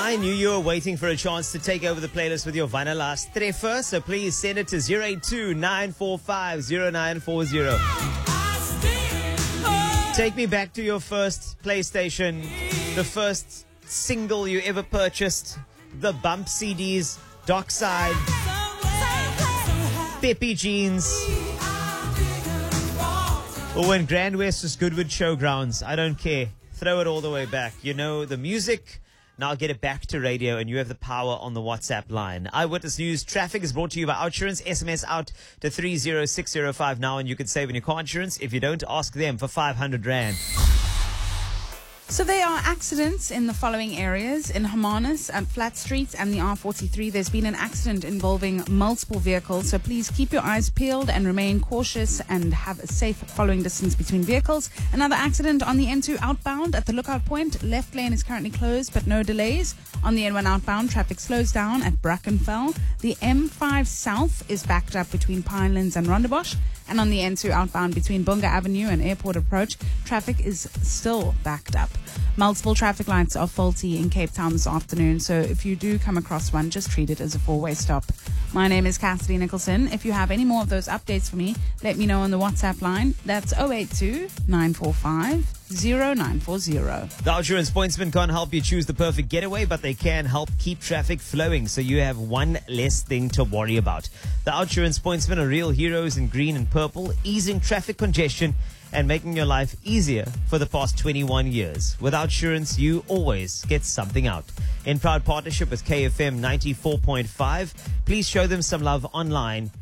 I knew you were waiting for a chance to take over the playlist with your Vanilla Streffer, so please send it to 082-945-0940. Take me back to your first PlayStation, the first single you ever purchased, the Bump CDs, Dockside, Peppy Jeans, or when Grand West was Goodwood Showgrounds. I don't care. Throw it all the way back. You know the music. Now get it back to radio, and you have the power on the WhatsApp line. Eyewitness News traffic is brought to you by Outsurance. SMS out to 30605 now, and you can save on your car insurance. If you don't, ask them for 500 Rand. So there are accidents in the following areas. In Hermanus at Flat Street and the R43, there's been an accident involving multiple vehicles. So please keep your eyes peeled and remain cautious and have a safe following distance between vehicles. Another accident on the N2 outbound at the Lookout Point. Left lane is currently closed, but no delays. On the N1 outbound, traffic slows down at Brackenfell. The M5 South is backed up between Pinelands and Rondebosch. And on the N2 outbound between Bunga Avenue and Airport Approach, traffic is still backed up. Multiple traffic lights are faulty in Cape Town this afternoon, so if you do come across one, just treat it as a four-way stop. My name is Cassidy Nicholson. If you have any more of those updates for me, let me know on the WhatsApp line. That's 082-945-0940. The Outsurance Pointsman can't help you choose the perfect getaway, but they can help keep traffic flowing, so you have one less thing to worry about. The Outsurance Pointsmen are real heroes in green and purple, easing traffic congestion and making your life easier for the past 21 years. With Outsurance, you always get something out. In proud partnership with KFM 94.5, please show them some love online